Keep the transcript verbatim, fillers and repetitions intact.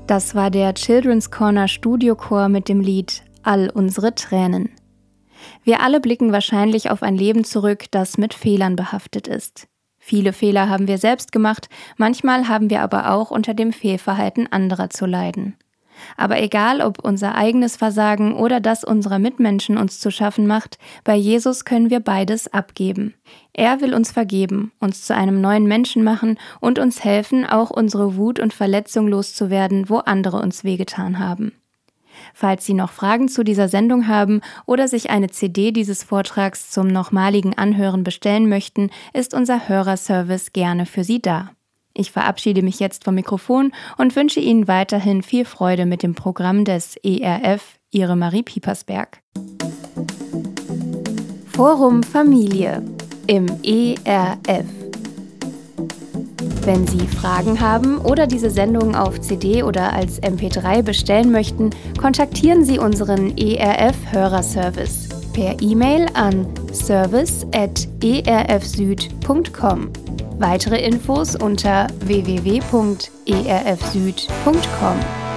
Das war der Children's Corner Studiochor mit dem Lied »All unsere Tränen«. Wir alle blicken wahrscheinlich auf ein Leben zurück, das mit Fehlern behaftet ist. Viele Fehler haben wir selbst gemacht, manchmal haben wir aber auch unter dem Fehlverhalten anderer zu leiden. Aber egal, ob unser eigenes Versagen oder das unserer Mitmenschen uns zu schaffen macht, bei Jesus können wir beides abgeben. Er will uns vergeben, uns zu einem neuen Menschen machen und uns helfen, auch unsere Wut und Verletzung loszuwerden, wo andere uns wehgetan haben. Falls Sie noch Fragen zu dieser Sendung haben oder sich eine C D dieses Vortrags zum nochmaligen Anhören bestellen möchten, ist unser Hörerservice gerne für Sie da. Ich verabschiede mich jetzt vom Mikrofon und wünsche Ihnen weiterhin viel Freude mit dem Programm des E R F, Ihre Marie Piepersberg. Forum Familie im E R F. Wenn Sie Fragen haben oder diese Sendung auf C D oder als M P drei bestellen möchten, kontaktieren Sie unseren E R F-Hörerservice per E-Mail an service at e r f süd punkt com. Weitere Infos unter w w w punkt e r f süd punkt com.